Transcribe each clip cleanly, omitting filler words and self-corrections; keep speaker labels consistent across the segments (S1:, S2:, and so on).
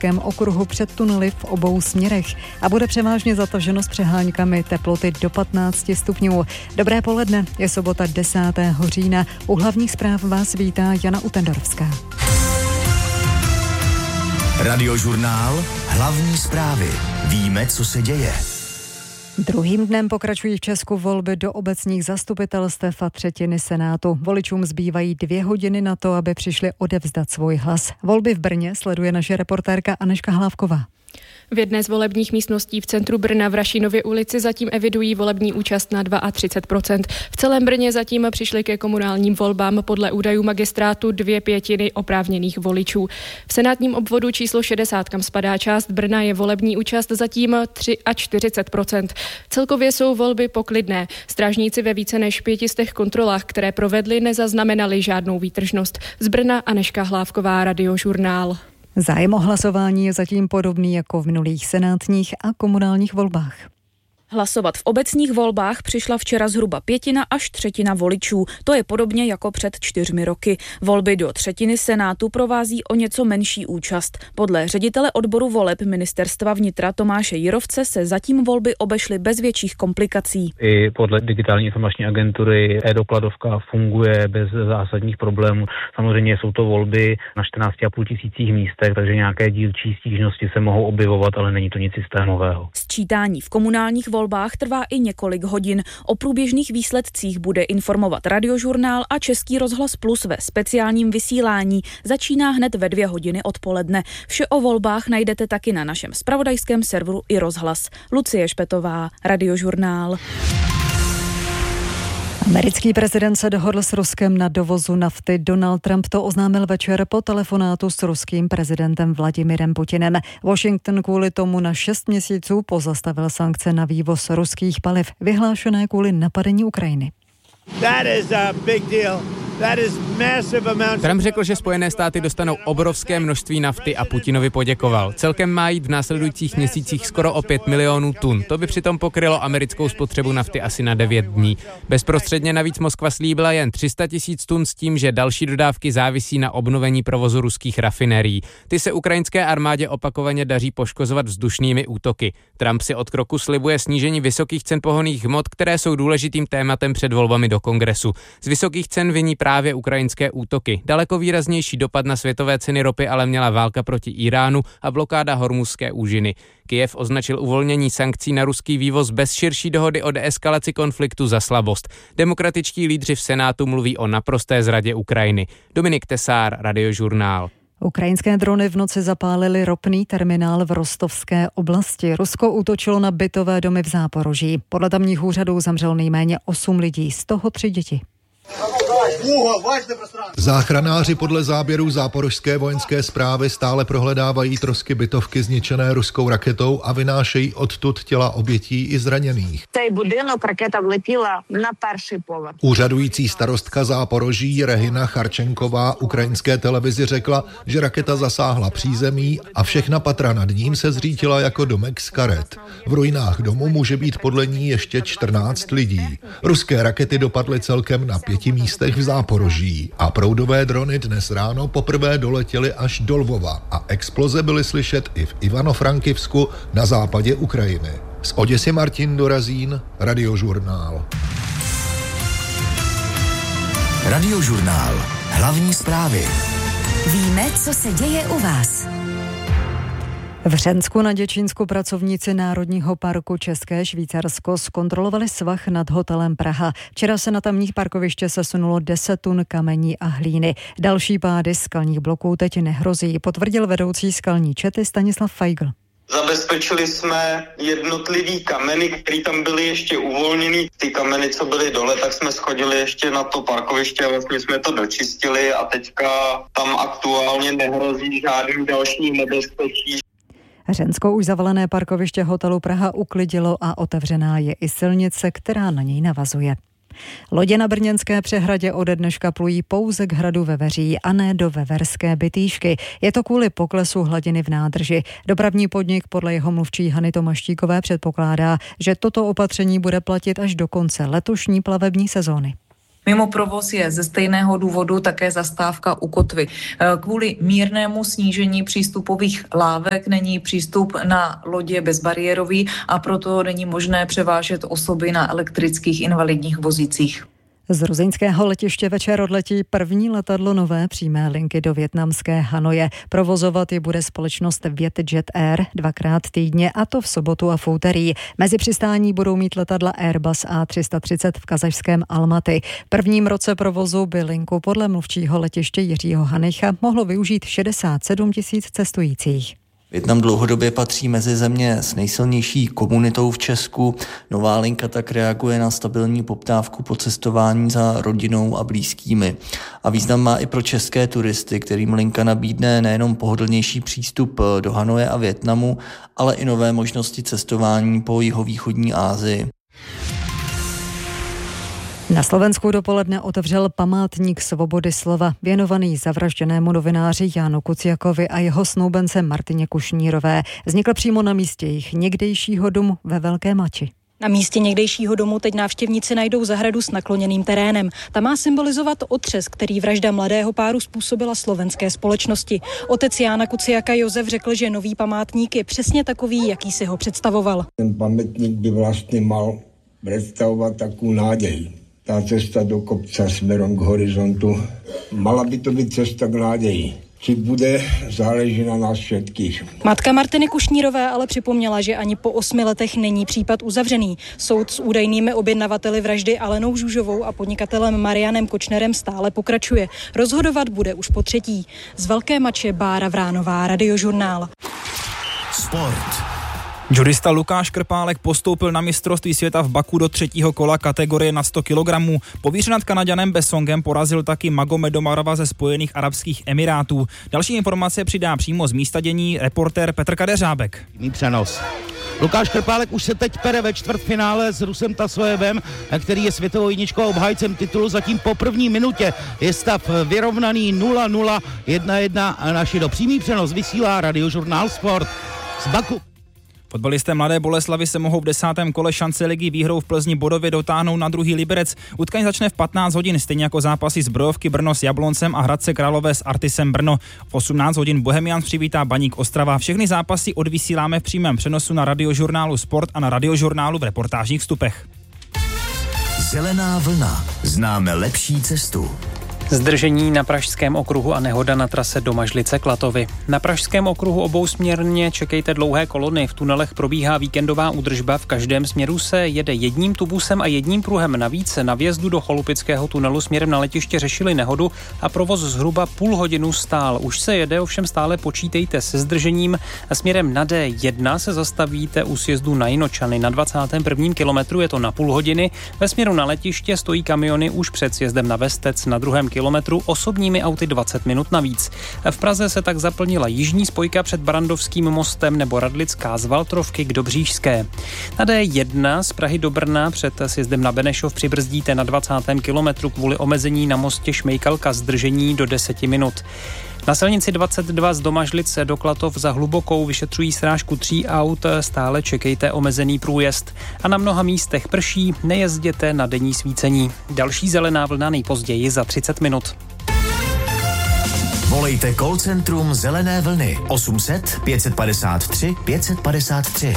S1: Pražském okruhu před tunely v obou směrech a bude převážně zataženo s přeháňkami, teploty do 15 stupňů. Dobré poledne, je sobota 10. října. U hlavních zpráv vás vítá Jana Utendorovská.
S2: Radiožurnál, hlavní zprávy. Víme, co se děje.
S1: Druhým dnem pokračují v Česku volby do obecních zastupitelstev a třetiny Senátu. Voličům zbývají 2 hodiny na to, aby přišli odevzdat svůj hlas. Volby v Brně sleduje naše reportérka Anežka Hlávková.
S3: V jedné z volebních místností v centru Brna v Rašinově ulici zatím evidují volební účast na 32%. V celém Brně zatím přišly ke komunálním volbám podle údajů magistrátu 2/5 oprávněných voličů. V senátním obvodu číslo 60, kam spadá část Brna, je volební účast zatím 43%. Celkově jsou volby poklidné. Strážníci ve více než 500 kontrolách, které provedli, nezaznamenali žádnou výtržnost. Z Brna Anežka Hlávková, Radiožurnál.
S1: Zájem o hlasování je zatím podobný jako v minulých senátních a komunálních volbách.
S4: Hlasovat v obecních volbách přišla včera zhruba 1/5 až 1/3 voličů. To je podobně jako před 4 roky. Volby do 1/3 Senátu provází o něco menší účast. Podle ředitele odboru voleb Ministerstva vnitra Tomáše Jirovce se zatím volby obešly bez větších komplikací.
S5: I podle digitální informační agentury e-dokladovka funguje bez zásadních problémů. Samozřejmě jsou to volby na 14,5 tisících místech, takže nějaké dílčí stížnosti se mohou objevovat, ale není to nic systémového.
S4: Sčítání v komunálních volbách trvá i několik hodin. O průběžných výsledcích bude informovat Radiožurnál a Český rozhlas Plus ve speciálním vysílání. Začíná hned ve 2 hodiny odpoledne. Vše o volbách najdete taky na našem zpravodajském serveru i rozhlas. Lucie Špetová, Radiožurnál.
S1: Americký prezident se dohodl s Ruskem na dovozu nafty. Donald Trump to oznámil večer po telefonátu s ruským prezidentem Vladimirem Putinem. Washington kvůli tomu na 6 měsíců pozastavil sankce na vývoz ruských paliv, vyhlášené kvůli napadení Ukrajiny.
S6: Trump řekl, že Spojené státy dostanou obrovské množství nafty a Putinovi poděkoval. Celkem má jít v následujících měsících skoro o 5 milionů tun. To by přitom pokrylo americkou spotřebu nafty asi na 9 dní. Bezprostředně navíc Moskva slíbila jen 300 000 tun s tím, že další dodávky závisí na obnovení provozu ruských rafinerií. Ty se ukrajinské armádě opakovaně daří poškozovat vzdušnými útoky. Trump si od kroku slibuje snížení vysokých cen pohonných hmot, které jsou důležitým tématem před volbami do Kongresu. Z vysokých cen viní právě ukrajinské útoky. Daleko výraznější dopad na světové ceny ropy ale měla válka proti Iránu a blokáda Hormuzské úžiny. Kyjev označil uvolnění sankcí na ruský vývoz bez širší dohody o deeskalaci konfliktu za slabost. Demokratičtí lídři v Senátu mluví o naprosté zradě Ukrajiny. Dominik Tesár, Radiožurnál.
S1: Ukrajinské drony v noci zapálily ropný terminál v Rostovské oblasti. Rusko útočilo na bytové domy v Záporoží. Podle tamních úřadů zemřelo nejméně 8 lidí, z toho 3 děti.
S7: Záchranáři podle záběrů záporožské vojenské správy stále prohledávají trosky bytovky zničené ruskou raketou a vynášejí odtud těla obětí i zraněných. Úřadující starostka Záporoží Regina Charčenková ukrajinské televizi řekla, že raketa zasáhla přízemí a všechna patra nad ním se zřítila jako domek z karet. V ruinách domu může být podle ní ještě 14 lidí. Ruské rakety dopadly celkem na 5 místech v Záporoží a proudové drony dnes ráno poprvé doletěly až do Lvova a exploze byly slyšet i v Ivano-Frankivsku na západě Ukrajiny. Z Oděsy Martin Dorazín, Radiožurnál.
S2: Radiožurnál, hlavní zprávy.
S8: Víme, co se děje u vás.
S1: V Hřensku na Děčínsku pracovníci Národního parku České Švýcarsko zkontrolovali svah nad hotelem Praha. Včera se na tamních parkoviště sesunulo 10 tun kamení a hlíny. Další pády skalních bloků teď nehrozí, potvrdil vedoucí skalní čety Stanislav Feigl.
S9: Zabezpečili jsme jednotlivý kameny, které tam byly ještě uvolněný. Ty kameny, co byly dole, tak jsme schodili ještě na to parkoviště a vlastně jsme to dočistili a teďka tam aktuálně nehrozí žádný další nebezpečí.
S1: Hřensko už zavalené parkoviště hotelu Praha uklidilo a otevřená je i silnice, která na něj navazuje. Lodě na brněnské přehradě ode dneška plují pouze k hradu Veveří a ne do Veverské Bytýšky. Je to kvůli poklesu hladiny v nádrži. Dopravní podnik podle jeho mluvčí Hany Tomaštíkové předpokládá, že toto opatření bude platit až do konce letošní plavební sezóny.
S10: Mimo provoz je ze stejného důvodu také zastávka u kotvy. Kvůli mírnému snížení přístupových lávek není přístup na lodě bezbariérový a proto není možné převážet osoby na elektrických invalidních vozících.
S1: Z ruzyňského letiště večer odletí první letadlo nové přímé linky do vietnamské Hanoje. Provozovat ji bude společnost Vietjet Air 2x týdně, a to v sobotu a v úterý. Mezi přistání budou mít letadla Airbus A330 v kazašském Almaty. V prvním roce provozu by linku podle mluvčího letiště Jiřího Hanycha mohlo využít 67 000 cestujících.
S11: Vietnam dlouhodobě patří mezi země s nejsilnější komunitou v Česku. Nová linka tak reaguje na stabilní poptávku po cestování za rodinou a blízkými. A význam má i pro české turisty, kterým linka nabídne nejenom pohodlnější přístup do Hanoje a Vietnamu, ale i nové možnosti cestování po jihovýchodní Asii.
S1: Na Slovensku dopoledne otevřel památník svobody slova věnovaný zavražděnému novináři Jánu Kuciakovi a jeho snoubence Martině Kušnírové. Vznikl přímo na místě jejich někdejšího domu ve Velké Mači.
S12: Na místě někdejšího domu teď návštěvníci najdou zahradu s nakloněným terénem. Ta má symbolizovat otřes, který vražda mladého páru způsobila slovenské společnosti. Otec Jána Kuciaka Jozef řekl, že nový památník je přesně takový, jaký si ho představoval.
S13: Ten pamätník by vlastně mal představovat takovou nádej. Tá cesta do kopca smerom k horizontu, mala by to být cesta k nádeji. Či bude, záleží na nás všetkých.
S12: Matka Martiny Kušnírové ale připomněla, že ani po 8 letech není případ uzavřený. Soud s údajnými objednavateli vraždy Alenou Žužovou a podnikatelem Marianem Kočnerem stále pokračuje. Rozhodovat bude už po třetí. Z Velké Mače Bára Vránová, Radiožurnál.
S2: Sport.
S14: Judista Lukáš Krpálek postoupil na mistrovství světa v Baku do 3. kola kategorie na 100 kg. Povíře nad Kanaďanem Besongem porazil taky Magomedomarova ze Spojených arabských emirátů. Další informace přidá přímo z místa dění reportér Petr Kadeřábek.
S15: Přenos. Lukáš Krpálek už se teď pere ve čtvrtfinále s Rusem Tasojevem, který je světovou jedničkou obhájcem titulu. Zatím po první minutě je stav vyrovnaný 0-0, 1-1 a naši do přímý přenos vysílá Radiožurnál Sport z Baku.
S14: Fotbalisté Mladé Boleslavi se mohou v 10. kole šance ligy výhrou v Plzni bodově dotáhnout na druhý Liberec. Utkání začne v 15 hodin, stejně jako zápasy Zbrojovky Brno s Jabloncem a Hradce Králové s Artisem Brno. V 18 hodin Bohemians přivítá Baník Ostrava. Všechny zápasy odvysíláme v přímém přenosu na Radiožurnálu Sport a na Radiožurnálu v reportážních vstupech.
S2: Zelená vlna. Známe lepší cestu.
S16: Zdržení na Pražském okruhu a nehoda na trase Domažlice Klatovy. Na Pražském okruhu obousměrně čekejte dlouhé kolony. V tunelech probíhá víkendová údržba. V každém směru se jede jedním tubusem a jedním pruhem. Navíc na vjezdu do Cholupického tunelu směrem na letiště řešili nehodu a provoz zhruba půl hodinu stál. Už se jede, ovšem stále počítejte se zdržením. Směrem na D1 se zastavíte u sjezdu na Jinočany. Na 21. kilometru je to na půl hodiny. Ve směru na letiště stojí kamiony už před sjezdem na Vestec. Na 2. kilometru osobními auty 20 minut navíc. V Praze se tak zaplnila jižní spojka před Barandovským mostem nebo Radlická z Valtrovky k Dobříšské. Na D1 z Prahy do Brna před sjezdem na Benešov přibrzdíte na 20. kilometru kvůli omezení na mostě Šmejkalka zdržení do 10 minut. Na silnici 22 z Domažlice do Klatov za Hlubokou vyšetřují srážku 3 aut, stále čekejte omezený průjezd. A na mnoha místech prší, nejezděte na denní svícení. Další zelená vlna nejpozději za 30 minut.
S2: Volejte call centrum Zelené vlny 800 553 553.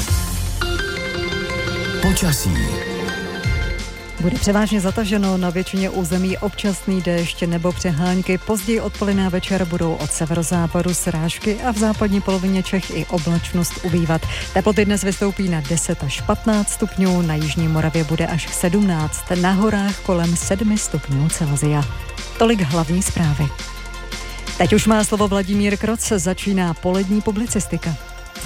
S2: Počasí.
S1: Bude převážně zataženo, na většině území občasný déšť nebo přehánky. Později odpoledne a večer budou od severozápadu srážky a v západní polovině Čech i oblačnost ubývat. Teploty dnes vystoupí na 10 až 15 stupňů, na jižní Moravě bude až 17, na horách kolem 7 stupňů Celsia. Tolik hlavní zprávy. Teď už má slovo Vladimír Kroc, začíná polední publicistika.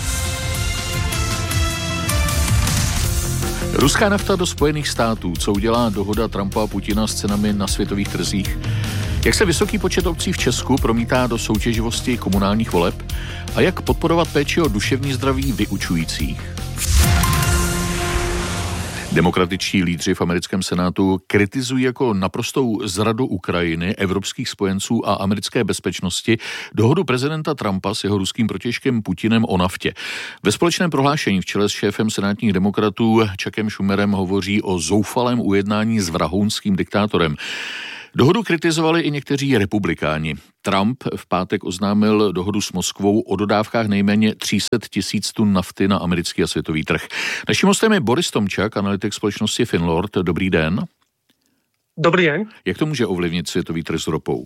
S17: Ruská nafta do Spojených států. Co udělá dohoda Trumpa a Putina s cenami na světových trzích? Jak se vysoký počet obcí v Česku promítá do soutěživosti komunálních voleb? A jak podporovat péči o duševní zdraví vyučujících? Demokratičtí lídři v americkém senátu kritizují jako naprostou zradu Ukrajiny, evropských spojenců a americké bezpečnosti dohodu prezidenta Trumpa s jeho ruským protějškem Putinem o naftě. Ve společném prohlášení v čele s šéfem senátních demokratů Chuckem Schumerem hovoří o zoufalém ujednání s vrahounským diktátorem. Dohodu kritizovali i někteří republikáni. Trump v pátek oznámil dohodu s Moskvou o dodávkách nejméně 300 000 tun nafty na americký a světový trh. Naším hostem je Boris Tomčak, analytik společnosti Finlord. Dobrý den.
S18: Dobrý den.
S17: Jak to může ovlivnit světový trh s ropou?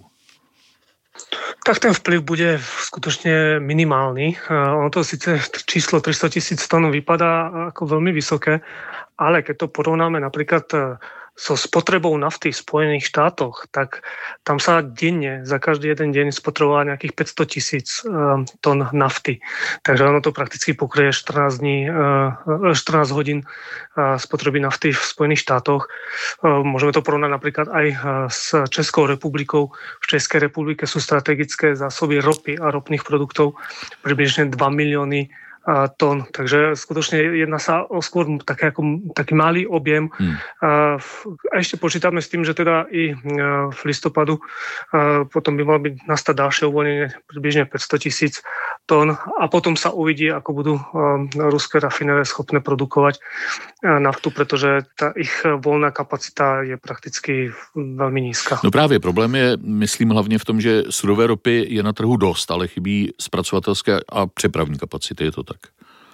S18: Tak ten vplyv bude skutočne minimálny. Ono to síce číslo 300 000 tón vypadá ako veľmi vysoké, ale keď to porovnáme napríklad so spotrebou nafty v Spojených štátoch, tak tam sa denne, za každý jeden deň spotrebová nejakých 500 000 tón nafty. Takže ono to prakticky pokrie 14 hodín spotreby nafty v Spojených štátoch. Môžeme to porovnať napríklad aj s Českou republikou. V Českej republike sú strategické zásoby ropy a ropných produktov približne 2 milióny tón. Takže skutočne jedná sa o skôr taký malý objem. A ešte počítame s tým, že teda i v listopadu potom by malo nastať ďalšie uvoľnenie približne 500 000 tón a potom sa uvidí, ako budú ruské rafinérie schopné produkovať naftu, pretože tá ich voľná kapacita je prakticky veľmi nízka.
S17: No právě problém je, myslím hlavně v tom, že surové ropy je na trhu dost, ale chybí zpracovatelské a přepravní kapacity, je to tak?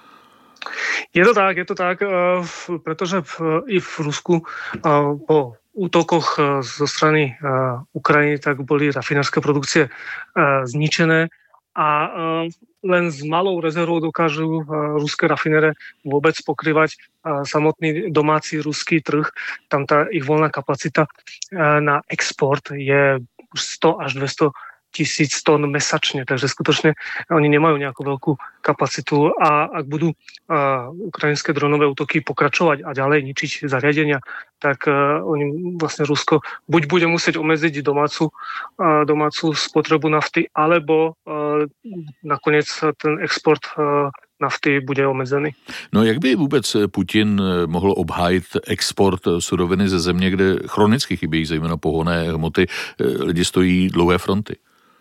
S18: Je to tak, pretože i v Rusku po útokoch zo strany Ukrajiny tak boli rafinérske produkcie zničené a len s malou rezervou dokážu ruské rafinére vôbec pokrývať samotný domáci ruský trh. Tam tá ich voľná kapacita na export je 100 až 200 000 tón mesačne, takže skutočne oni nemajú nejakú veľkú kapacitu a ak budú ukrajinské dronové útoky pokračovať a ďalej ničiť zariadenia, tak oni vlastne Rusko buď bude musieť omedziť domácu spotrebu nafty, alebo nakoniec ten export nafty bude omezený.
S17: No jak by vůbec Putin mohl obhájit export suroviny ze země, kde chronicky chybějí zejména pohonné hmoty, lidi stojí dlouhé fronty?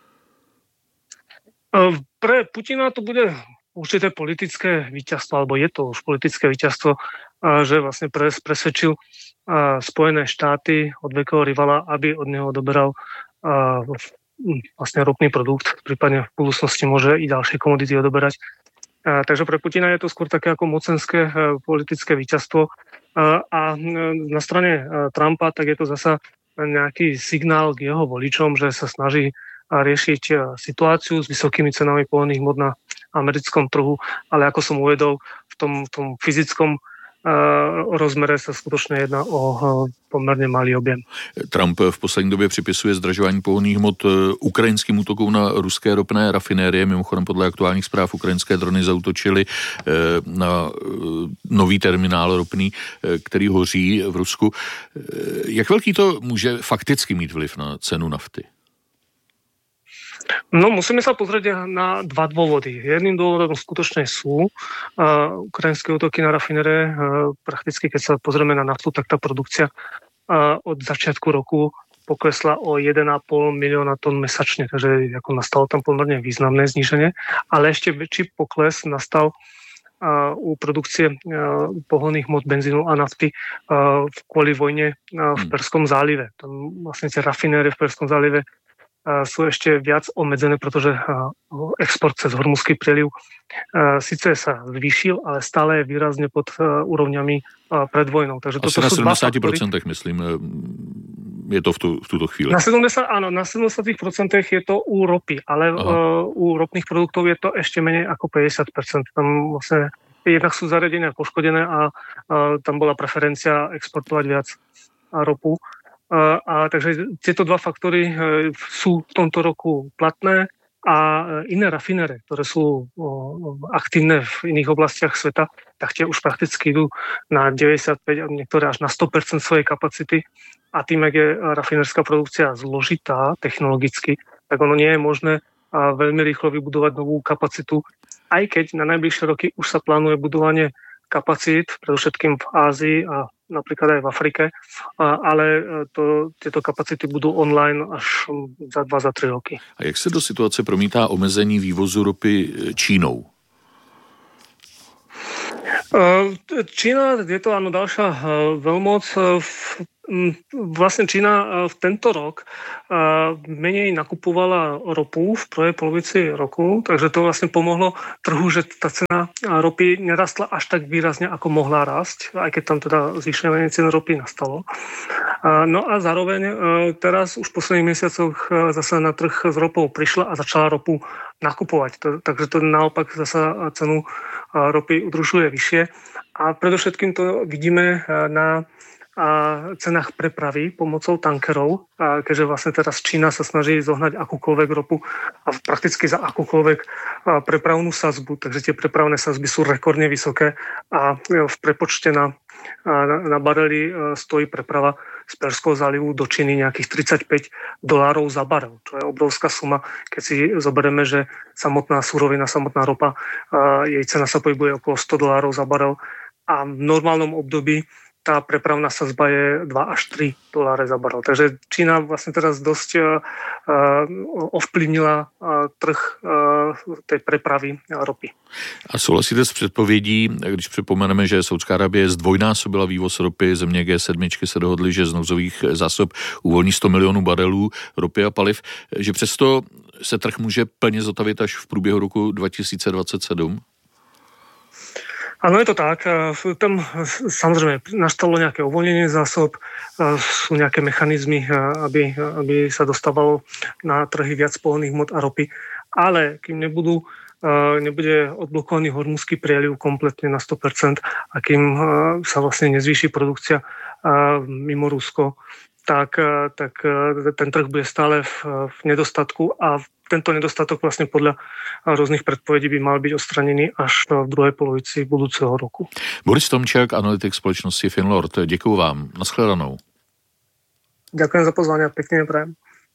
S18: Pre Putina to bude určité politické víťazstvo, alebo je to už politické víťazstvo, že vlastne presvedčil Spojené štáty od veľkého rivala, aby od neho odoberal vlastne ropný produkt, prípadne v budúcnosti môže i ďalšie komodity odoberať. Takže pre Putina je to skôr také ako mocenské politické víťazstvo. A na strane Trumpa tak je to zasa nejaký signál k jeho voličom, že sa snaží riešiť situáciu s vysokými cenami pohonných hmot na americkom trhu, ale ako som uvedol, v tom fyzickom rozmere sa skutočne jedná o pomerne malý objem.
S17: Trump v poslední době připisuje zdražování pohonných hmot ukrajinským útokům na ruské ropné rafinérie. Mimochodem podle aktuálních zpráv ukrajinské drony zaútočily na nový terminál ropný, který hoří v Rusku. Jak velký to může fakticky mít vliv na cenu nafty?
S18: No, musíme sa pozrieť na dva dôvody. Jedným dôvodom skutočne sú ukrajinské útoky na rafinére. Prakticky, keď sa pozrieme na naftu, tak tá produkcia od začiatku roku poklesla o 1,5 milióna tón mesačne, takže ako nastalo tam pomerne významné zníženie, ale ešte väčší pokles nastal u produkcie pohonných hmot, benzínu a nafty kvôli vojne v Perskom zálive. Tam vlastne tie rafinérie v Perskom zálive sú ešte viac obmedzené, pretože export cez Hormuzský prieliv síce sa zvýšil, ale stále je výrazne pod úrovňami pred vojnou. Takže
S17: asi na 70%, myslím, je to v túto chvíli.
S18: Na 70% je to u ropy, ale u ropných produktov je to ešte menej ako 50%. Tam vlastne jednak sú zariadenia poškodené a tam bola preferencia exportovať viac ropu. Takže tieto dva faktory sú v tomto roku platné a iné rafinérie, ktoré sú aktívne v iných oblastiach sveta, tak tie už prakticky idú na 95 a niektoré až na 100% svojej kapacity a tým, ak je rafinérska produkcia zložitá technologicky, tak ono nie je možné veľmi rýchlo vybudovať novú kapacitu, aj keď na najbližšie roky už sa plánuje budovanie kapacít, predovšetkým v Ázii a napríklad aj v Afrike, ale tieto kapacity budú online až za 2-3 roky.
S17: A jak se do situace promítá omezení vývozu ropy Čínou?
S18: Čína je to áno ďalšia veľmoc. Vlastne Čína v tento rok menej nakupovala ropu v prvej polovici roku, takže to vlastne pomohlo trhu, že tá cena ropy nerastla až tak výrazne, ako mohla rásť, aj keď tam teda zvýšenie cien ropy nastalo. No a zároveň teraz už v posledných mesiacoch zase na trh s ropou prišla a začala ropu nakupovať. Takže to naopak zase cenu ropy udržuje vyššie. A predovšetkým to vidíme na cenách prepravy pomocou tankerov, keďže vlastne teraz Čína sa snaží zohnať akúkoľvek ropu a prakticky za akúkoľvek prepravnú sadzbu, takže tie prepravné sadzby sú rekordne vysoké a v prepočte na barely stojí preprava z Perského zálivu do Číny nejakých $35 za barel, čo je obrovská suma, keď si zoberieme, že samotná surovina, samotná ropa, jej cena sa pohybuje okolo $100 za barel a v normálnom období tá prepravná sadzba je $2 až $3 za barel. Takže Čína vlastne teraz dosť ovplyvnila trh tej prepravy ropy.
S17: A souhlasíte s předpovědí, když připomeneme, že Saudská Arábie zdvojnásobila vývoz ropy, země G7 se dohodly, že z nouzových zásob uvolní 100 milionů barelů ropy a paliv, že přesto se trh může plně zotavit až v průběhu roku 2027?
S18: Áno, je to tak. Tam samozrejme nastalo nejaké uvoľnenie zásob, sú nejaké mechanizmy, aby sa dostávalo na trhy viac pohonných hmot a ropy, ale kým nebude odblokovaný Hormuzský prieliv kompletne na 100% a kým sa vlastne nezvýši produkcia mimo Rusko, tak ten trh bude stále v nedostatku a tento nedostatok vlastne podľa rôznych predpovedí by mal byť odstranený až v druhej polovici budúceho roku.
S17: Boris Tomčák, analytik společnosti Finlord. Děkuju vám. Naschledanou.
S18: Ďakujem za pozvanie a pekne prajem.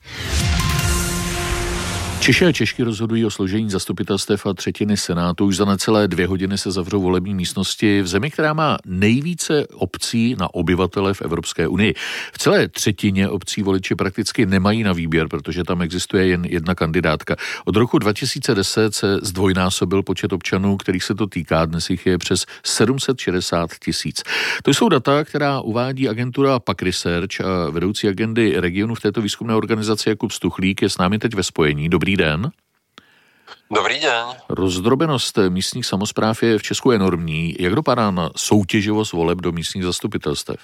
S17: Češi a Češky rozhodují o složení zastupitelstev a třetiny Senátu. Už za necelé 2 hodiny se zavřou volební místnosti v zemi, která má nejvíce obcí na obyvatele v Evropské unii. V celé třetině obcí voliči prakticky nemají na výběr, protože tam existuje jen jedna kandidátka. Od roku 2010 se zdvojnásobil počet občanů, kterých se to týká. Dnes jich je přes 760 000. To jsou data, která uvádí agentura PAQ Research a vedoucí agendy regionu v této výzkumné organizaci Jakub Stuchlík je s námi teď ve spojení. Dobrý den.
S19: Dobrý den.
S17: Rozdrobenost místních samospráv je v Česku enormní. Jak dopadá na soutěživost voleb do místních zastupitelstev?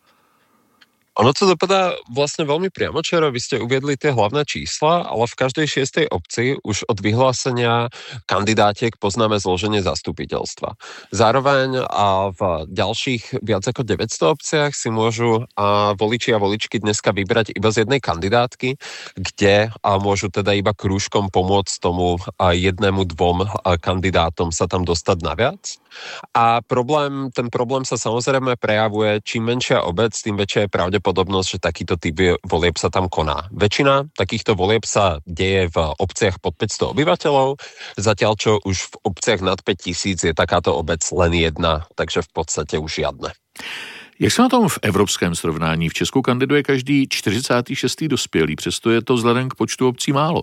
S19: Ono to dopadá vlastne veľmi priamočiaro, vy ste uviedli tie hlavné čísla, ale v každej 6. obci už od vyhlásenia kandidátiek poznáme zloženie zastupiteľstva. Zároveň a v ďalších viac ako 900 obciach si môžu voliči a voličky dneska vybrať iba z jednej kandidátky, kde môžu teda iba krúžkom pomôcť tomu 1-2 kandidátom sa tam dostať naviac. A ten problém sa samozrejme prejavuje, čím menšia obec, tým väčšia je pravdepodobnosť, že takýto typ volieb sa tam koná. Väčšina takýchto volieb sa deje v obciach pod 500 obyvateľov, zatiaľ čo už v obciach nad 5000 je takáto obec len jedna, takže v podstate už žiadne.
S17: Jak se na tom v evropském srovnání? V Česku kandiduje každý 46. dospělý, přesto je to vzhledem k počtu obcí málo.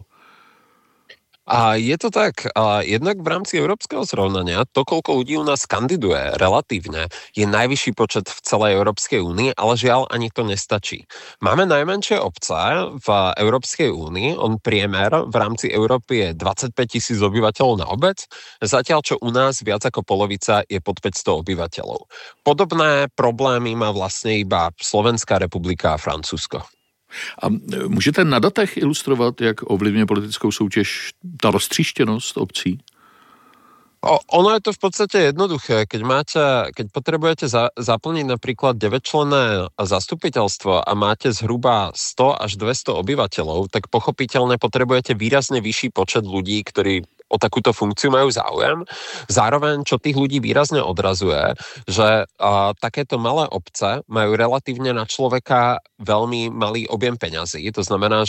S19: A je to tak, jednak v rámci európskeho zrovnania to, koľko ľudí u nás kandiduje relatívne, je najvyšší počet v celej Európskej únii, ale žiaľ ani to nestačí. Máme najmenšie obce v Európskej únii, priemer v rámci Európy je 25 000 obyvateľov na obec, zatiaľ čo u nás viac ako polovica je pod 500 obyvateľov. Podobné problémy má vlastne iba Slovenská republika a Francúzsko.
S17: A můžete na datech ilustrovat, jak ovlivňuje politickou soutěž ta roztříštěnost obcí?
S19: Ono je to v podstate jednoduché. Keď potrebujete zaplniť napríklad 9-členné zastupiteľstvo a máte zhruba 100 až 200 obyvateľov, tak pochopiteľne potrebujete výrazne vyšší počet ľudí, ktorí o takúto funkciu majú záujem. Zároveň, čo tých ľudí výrazne odrazuje, že takéto malé obce majú relatívne na človeka veľmi malý objem peňazí. To znamená, že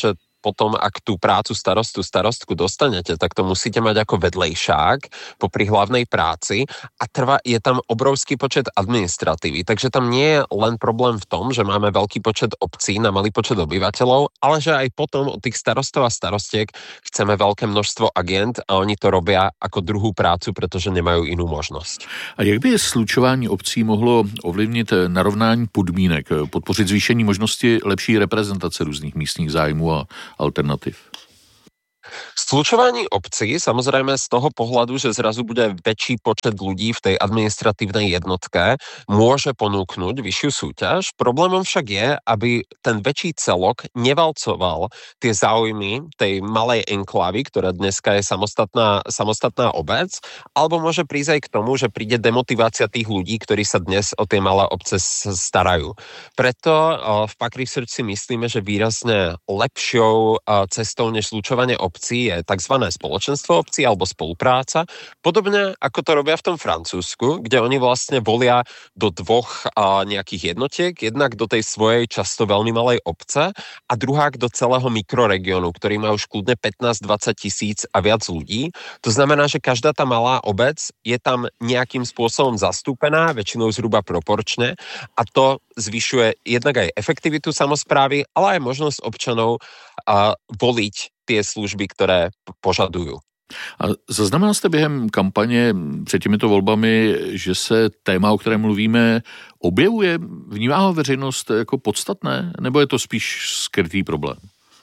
S19: potom, ak tú prácu starostku dostanete, tak to musíte mať ako vedlejšák popri hlavnej práci a je tam obrovský počet administratívy. Takže tam nie je len problém v tom, že máme veľký počet obcí na malý počet obyvateľov, ale že aj potom od tých starostov a starostiek chceme veľké množstvo agent a oni to robia ako druhú prácu, pretože nemajú inú možnosť.
S17: A jak by slučování obcí mohlo ovlivnit narovnání podmínek, podpořit zvýšení možnosti lepší reprezentace různých místních zájmů a alternativ?
S19: Slučování obcí, samozrejme z toho pohľadu, že zrazu bude väčší počet ľudí v tej administratívnej jednotke, môže ponúknuť vyššiu súťaž. Problémom však je, aby ten väčší celok nevalcoval tie záujmy tej malej enklávy, ktorá dneska je samostatná obec, alebo môže prísť aj k tomu, že príde demotivácia tých ľudí, ktorí sa dnes o tie malé obce starajú. Preto v Pack Research si myslíme, že výrazne lepšou cestou než slučovanie obcí je tzv. Spoločenstvo obcí alebo spolupráca. Podobne ako to robia v tom Francúzsku, kde oni vlastne volia do dvoch nejakých jednotiek, jednak do tej svojej často veľmi malej obce a druhák do celého mikroregiónu, ktorý má už kľudne 15-20 tisíc a viac ľudí. To znamená, že každá tá malá obec je tam nejakým spôsobom zastúpená, väčšinou zhruba proporčne a to zvyšuje jednak aj efektivitu samosprávy, ale aj možnosť občanov voliť tie služby, ktoré požadujú.
S17: A zaznamenal jste během kampaně před těmito volbami, že se téma, o kterém mluvíme, objevuje? Vnímá ho veřejnost jako podstatné? Nebo je to spíš skrytý problém?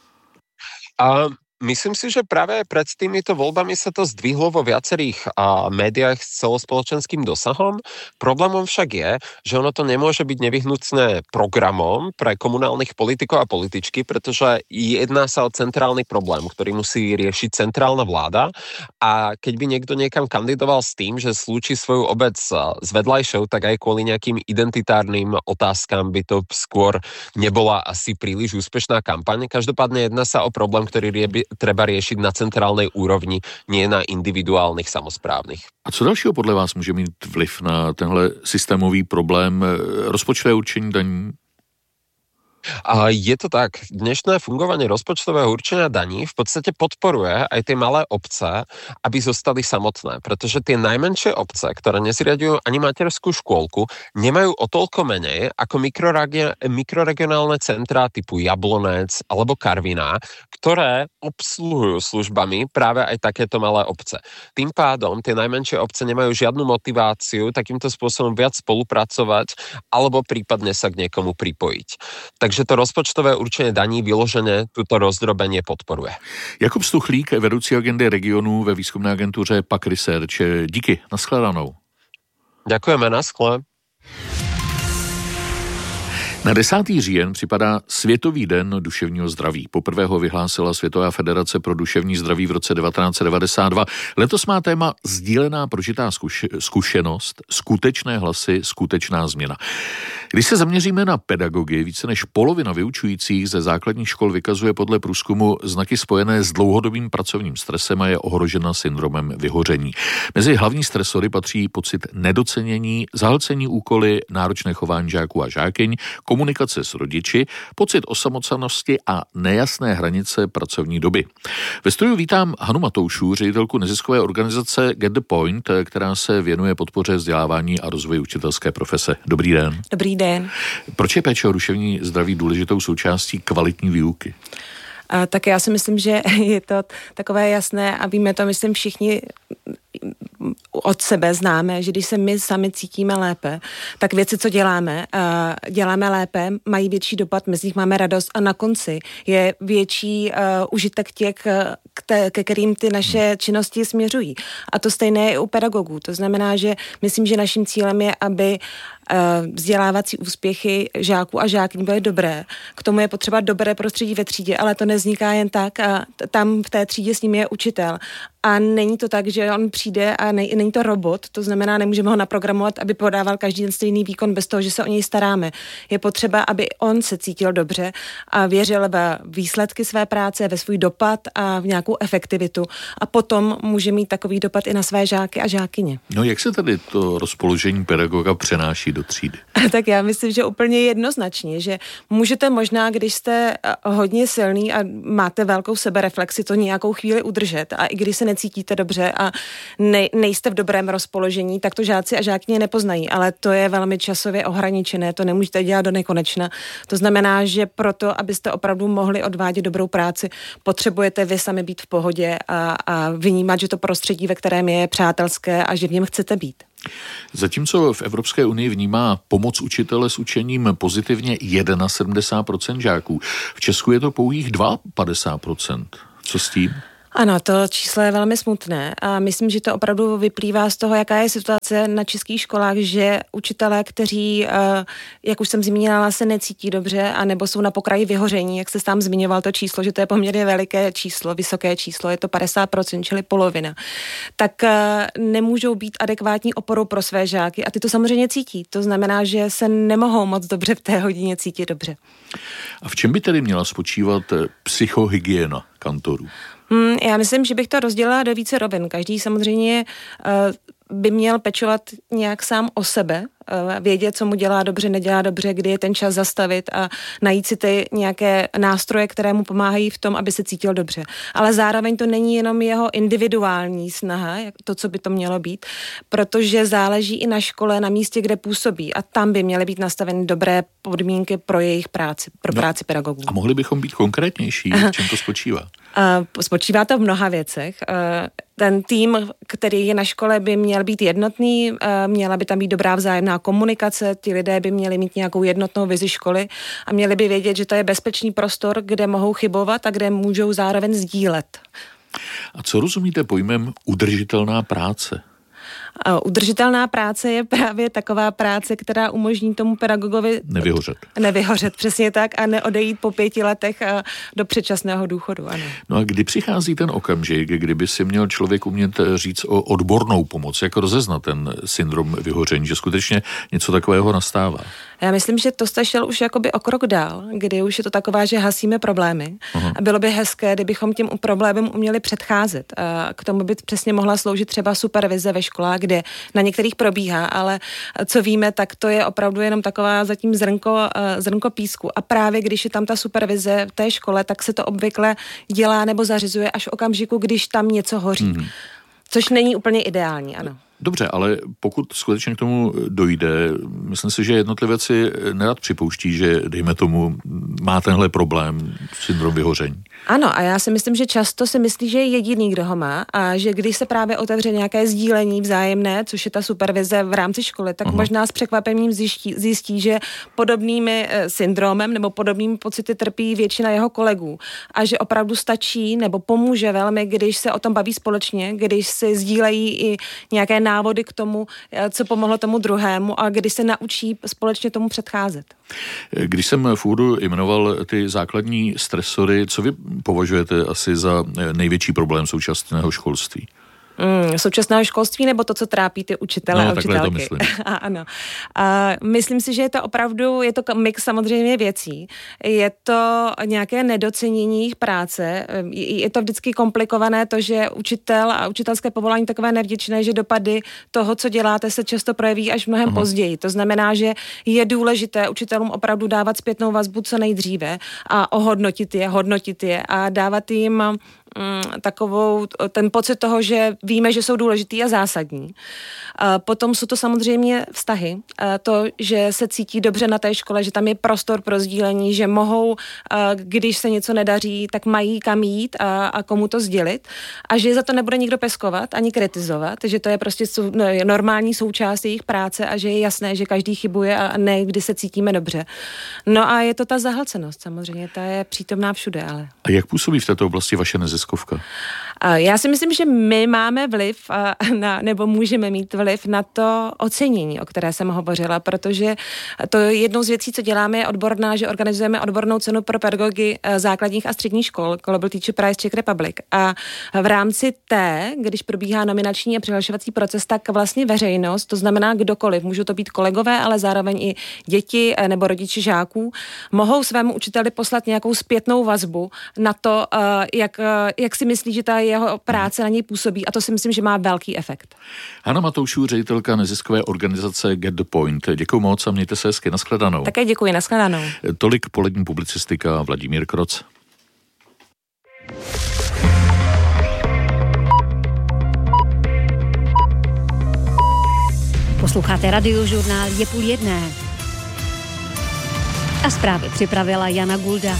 S19: Myslím si, že práve pred týmito voľbami sa to zdvihlo vo viacerých médiách s celospoločenským dosahom. Problémom však je, že ono to nemôže byť nevyhnutné programom pre komunálnych politikov a političky, pretože jedná sa o centrálny problém, ktorý musí riešiť centrálna vláda a keď by niekto niekam kandidoval s tým, že slúči svoju obec s vedľajšou, tak aj kvôli nejakým identitárnym otázkam by to skôr nebola asi príliš úspešná kampaň. Každopádne jedná sa o problém, ktorý treba riešiť na centrálnej úrovni, nie na individuálnych samosprávnych.
S17: A co dalšího podle vás může mít vliv na tenhle systémový problém rozpočtové určení daní?
S19: Je to tak. Dnešné fungovanie rozpočtového určenia daní v podstate podporuje aj tie malé obce, aby zostali samotné, pretože tie najmenšie obce, ktoré nezriaďujú ani materskú škôlku, nemajú o toľko menej ako mikroregionálne centrá typu Jablonec alebo Karviná, ktoré obsluhujú službami práve aj takéto malé obce. Tým pádom tie najmenšie obce nemajú žiadnu motiváciu takýmto spôsobom viac spolupracovať alebo prípadne sa k niekomu pripojiť. Takže to rozpočtové určenie daní vyložené tuto rozdrobenie podporuje.
S17: Jakub Stuchlík, vedoucí agendy regionů ve výzkumné agentuře Pack Research. Díky, nashledanou.
S19: Ďakujeme, naschle.
S17: Na 10. říjen připadá Světový den duševního zdraví. Poprvé ho vyhlásila Světová federace pro duševní zdraví v roce 1992. Letos má téma sdílená prožitá zkušenost, skutečné hlasy, skutečná změna. Když se zaměříme na pedagogy, více než polovina vyučujících ze základních škol vykazuje podle průzkumu znaky spojené s dlouhodobým pracovním stresem a je ohrožena syndromem vyhoření. Mezi hlavní stresory patří pocit nedocenění, zahlcení úkoly, náročné chování žáků a žákyň, komunikace s rodiči, pocit osamocenosti a nejasné hranice pracovní doby. Ve studiu vítám Hanu Matoušů, ředitelku neziskové organizace Get the Point, která se věnuje podpoře vzdělávání a rozvoji učitelské profese. Dobrý den.
S20: Dobrý den.
S17: Proč je péče o duševní zdraví důležitou součástí kvalitní výuky?
S20: Tak já si myslím, že je to takové jasné a víme to, myslím, všichni od sebe známe, že když se my sami cítíme lépe, tak věci, co děláme lépe, mají větší dopad, my z nich máme radost a na konci je větší užitek těch, ke kterým ty naše činnosti směřují. A to stejné je i u pedagogů. To znamená, že myslím, že naším cílem je, aby vzdělávací úspěchy žáků a žákyň byly dobré. K tomu je potřeba dobré prostředí ve třídě, ale to nevzniká jen tak. Tam v té třídě s nimi je učitel. A není to tak, že on přijde a není to robot, to znamená, nemůžeme ho naprogramovat, aby podával každý den stejný výkon bez toho, že se o něj staráme. Je potřeba, aby on se cítil dobře a věřil ve výsledky své práce, ve svůj dopad a v nějakou efektivitu. A potom může mít takový dopad i na své žáky a žákyně.
S17: No jak se tady to rozpoložení pedagoga přenáší do třídy?
S20: Tak já myslím, že úplně jednoznačně, že můžete možná, když jste hodně silný a máte velkou sebereflexi, to nějakou chvíli udržet. A i když se necítíte dobře a nejste v dobrém rozpoložení, tak to žáci a žákyně nepoznají, ale to je velmi časově ohraničené, to nemůžete dělat do nekonečna. To znamená, že proto, abyste opravdu mohli odvádět dobrou práci, potřebujete vy sami být v pohodě a vnímat, že to prostředí, ve kterém je přátelské a že v něm chcete být.
S17: Zatímco v Evropské unii vnímá pomoc učitele s učením pozitivně 71% žáků, v Česku je to pouhých 52%. Co s tím?
S20: Ano, to číslo je velmi smutné a myslím, že to opravdu vyplývá z toho, jaká je situace na českých školách, že učitelé, kteří, jak už jsem zmínila, se necítí dobře a nebo jsou na pokraji vyhoření, jak se tam zmiňoval to číslo, že to je poměrně veliké číslo, vysoké číslo, je to 50%, čili polovina, tak nemůžou být adekvátní oporou pro své žáky a ty to samozřejmě cítí. To znamená, že se nemohou moc dobře v té hodině cítit dobře.
S17: A v čem by tedy měla spočívat psychohygiena kantorů?
S20: Já myslím, že bych to rozdělila do více rovin. Každý samozřejmě by měl pečovat nějak sám o sebe, vědět, co mu dělá dobře, nedělá dobře, kdy je ten čas zastavit a najít si ty nějaké nástroje, které mu pomáhají v tom, aby se cítil dobře. Ale zároveň to není jenom jeho individuální snaha, to, co by to mělo být, protože záleží i na škole, na místě, kde působí a tam by měly být nastaveny dobré podmínky pro jejich práci, pro práci pedagogů.
S17: A mohli bychom být konkrétnější, v čem to spočívá?
S20: Spočívá to v mnoha věcech. Ten tým, který je na škole, by měl být jednotný, měla by tam být dobrá vzájemná komunikace, ti lidé by měli mít nějakou jednotnou vizi školy a měli by vědět, že to je bezpečný prostor, kde mohou chybovat a kde můžou zároveň sdílet.
S17: A co rozumíte pojmem udržitelná práce?
S20: Udržitelná práce je právě taková práce, která umožní tomu pedagogovi nevyhořet, přesně tak, a neodejít po 5 letech do předčasného důchodu. Ano.
S17: No a kdy přichází ten okamžik, kdyby si měl člověk umět říct o odbornou pomoc, jak rozeznat ten syndrom vyhoření, že skutečně něco takového nastává?
S20: Já myslím, že to jste šel už jakoby o krok dál, kdy už je to taková, že hasíme problémy. A bylo by hezké, kdybychom těm problémům uměli předcházet. A k tomu by přesně mohla sloužit třeba supervize ve školách, kde na některých probíhá, ale co víme, tak to je opravdu jenom taková zatím zrnko písku. A právě když je tam ta supervize v té škole, tak se to obvykle dělá nebo zařizuje až v okamžiku, když tam něco hoří. Což není úplně ideální, ano.
S17: Dobře, ale pokud skutečně k tomu dojde, myslím si, že jednotlivec si nerad připouští, že dejme tomu má tenhle problém, syndrom vyhoření.
S20: Ano, a já si myslím, že často si myslí, že je jediný, kdo ho má a že když se právě otevře nějaké sdílení vzájemné, což je ta supervize v rámci školy, tak možná s překvapením zjistí, že podobnými syndromem nebo podobnými pocity trpí většina jeho kolegů a že opravdu stačí nebo pomůže velmi, když se o tom baví společně, když si sdílejí i nějaké návody k tomu, co pomohlo tomu druhému a když se naučí společně tomu předcházet.
S17: Když jsem v úvodu jmenoval ty základní stresory, co vy považujete asi za největší problém současného školství?
S20: Současného školství nebo to, co trápí ty učitele a učitelky?
S17: To myslím.
S20: Ano. Myslím si, že je to opravdu, je to mix samozřejmě věcí. Je to nějaké nedocenění jejich práce. Je to vždycky komplikované to, že učitel a učitelské povolání takové nevděčné, že dopady toho, co děláte, se často projeví až mnohem později. To znamená, že je důležité učitelům opravdu dávat zpětnou vazbu co nejdříve a hodnotit je a dávat jim takovou ten pocit toho, že víme, že jsou důležitý a zásadní. Potom jsou to samozřejmě vztahy. To, že se cítí dobře na té škole, že tam je prostor pro sdílení, že mohou, když se něco nedaří, tak mají kam jít a komu to sdělit a že za to nebude nikdo peskovat ani kritizovat, že to je prostě normální součást jejich práce a že je jasné, že každý chybuje a ne, kdy se cítíme dobře. No a je to ta zahlcenost samozřejmě, ta je přítomná všude, ale.
S17: A jak působí v této oblasti vaše neziskovka?
S20: Já si myslím, že my máme vliv nebo můžeme mít vliv na to ocenění, o které jsem hovořila, protože to je jednou z věcí, co děláme, je odborná, že organizujeme odbornou cenu pro pedagogy základních a středních škol, Global Teacher Prize Czech Republic. A v rámci když probíhá nominační a přihlašovací proces, tak vlastně veřejnost, to znamená kdokoliv, můžou to být kolegové, ale zároveň i děti nebo rodiče žáků, mohou svému učiteli poslat nějakou zpětnou vazbu na to, jak si myslí, že ta jeho práce na něj působí, a to si myslím, že má velký efekt.
S17: Hana Matoušů, ředitelka neziskové organizace Get the Point. Děkuji moc a mějte se hezky, nashledanou.
S20: Také děkuji, nashledanou.
S17: Tolik polední publicistika, Vladimír Kroc.
S21: Posloucháte Radiožurnál, je 12:30. A zprávy připravila Jana Gulda.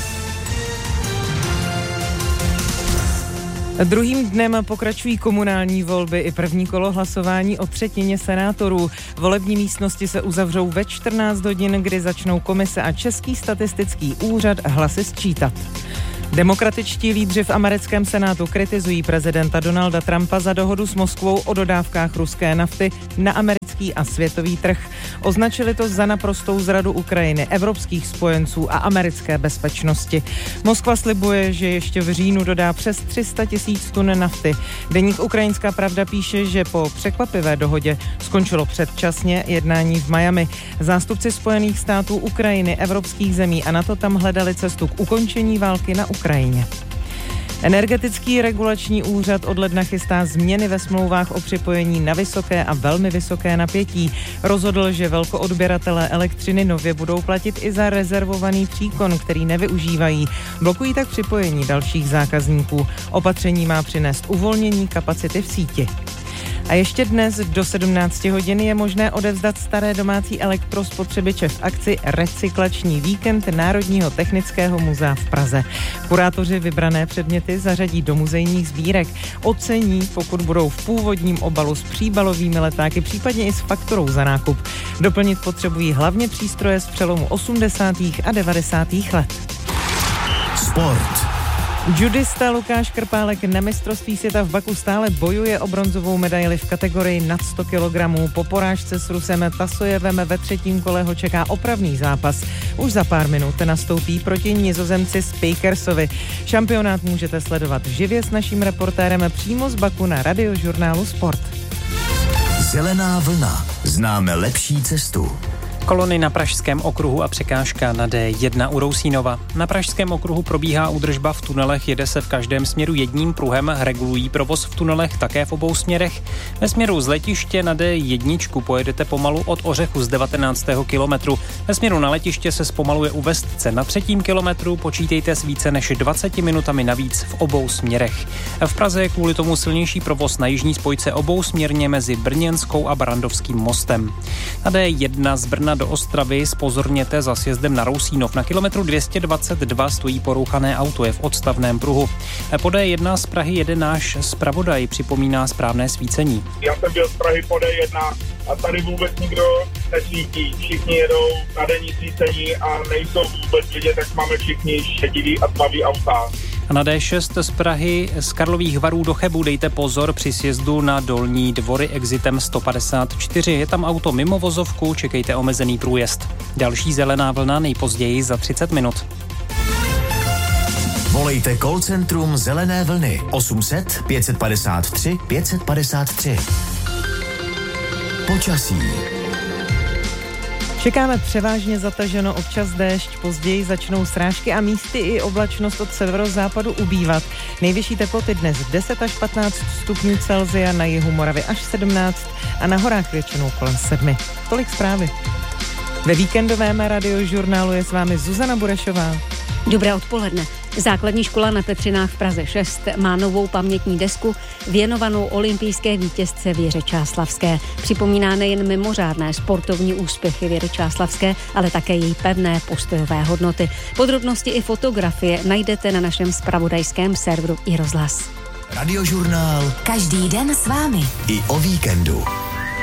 S22: Druhým dnem pokračují komunální volby i první kolo hlasování o třetině senátorů. Volební místnosti se uzavřou ve 14 hodin, kdy začnou komise a Český statistický úřad hlasy sčítat. Demokratičtí lídři v americkém senátu kritizují prezidenta Donalda Trumpa za dohodu s Moskvou o dodávkách ruské nafty na americký a světový trh. Označili to za naprostou zradu Ukrajiny, evropských spojenců a americké bezpečnosti. Moskva slibuje, že ještě v říjnu dodá přes 300 000 tun nafty. Deník Ukrajinská pravda píše, že po překvapivé dohodě skončilo předčasně jednání v Miami. Zástupci Spojených států, Ukrajiny, evropských zemí a NATO tam hledali cestu k ukončení války na Ukrajině. Energetický regulační úřad od ledna chystá změny ve smlouvách o připojení na vysoké a velmi vysoké napětí. Rozhodl, že velkoodběratelé elektřiny nově budou platit i za rezervovaný příkon, který nevyužívají. Blokují tak připojení dalších zákazníků. Opatření má přinést uvolnění kapacity v síti. A ještě dnes do 17 hodin je možné odevzdat staré domácí elektrospotřebiče v akci Recyklační víkend Národního technického muzea v Praze. Kurátoři vybrané předměty zařadí do muzejních sbírek. Ocení, pokud budou v původním obalu s příbalovými letáky, případně i s fakturou za nákup. Doplnit potřebují hlavně přístroje z přelomu 80. a 90. let.
S2: Sport.
S22: Judista Lukáš Krpálek na mistrovství světa v Baku stále bojuje o bronzovou medaili v kategorii nad 100 kg. Po porážce s Rusem Tasojevem ve třetím kole ho čeká opravný zápas. Už za pár minut nastoupí proti Nizozemci Spijkersovi. Šampionát můžete sledovat živě s naším reportérem přímo z Baku na Radiožurnálu Sport.
S2: Zelená vlna. Známe lepší cestu.
S16: Kolony na Pražském okruhu a překážka na D1 u Rousínova. Na Pražském okruhu probíhá údržba v tunelech, jede se v každém směru jedním pruhem, regulují provoz v tunelech také v obou směrech. Ve směru z letiště na D1 pojedete pomalu od Ořechu z 19. kilometru. Ve směru na letiště se zpomaluje u Vestce. Na 3. kilometru počítejte s více než 20 minutami navíc v obou směrech. V Praze je kvůli tomu silnější provoz na jižní spojce obousměrně mezi Brněnskou a Barandovským mostem. Na D1 z Brna do Ostravy zpozorněte za sjezdem na Rousínov. Na kilometru 222 stojí porouchané auto, je v odstavném pruhu. Po D1 z Prahy jede náš zpravodaj, připomíná správné svícení.
S23: Já jsem byl z Prahy po D1 a tady vůbec nikdo nesvítí. Všichni jedou na denní svícení a nejsou vůbec vidět, tak máme všichni šedivý a tmavý auta.
S16: A na D6 z Prahy z Karlových Varů do Chebu dejte pozor při sjezdu na Dolní Dvory exitem 154. Je tam auto mimo vozovku, čekejte omezený průjezd. Další zelená vlna nejpozději za 30 minut.
S2: Volejte call centrum Zelené vlny 800 553 553. Počasí.
S22: Čekáme převážně zataženo, občas déšť, později začnou srážky a místy i oblačnost od severozápadu ubývat. Nejvyšší teploty dnes 10 až 15 stupňů Celsia, na jihu Moravy až 17 a na horách většinou kolem 7. Tolik zprávy. Ve víkendovém Radiožurnálu je s vámi Zuzana Burešová.
S21: Dobré odpoledne. Základní škola na Petřinách v Praze 6 má novou pamětní desku věnovanou olympijské vítězce Věře Čáslavské. Připomíná nejen mimořádné sportovní úspěchy Věry Čáslavské, ale také její pevné postojové hodnoty. Podrobnosti i fotografie najdete na našem zpravodajském serveru iRozhlas.
S2: Radiožurnál.
S8: Každý den s vámi.
S2: I o víkendu.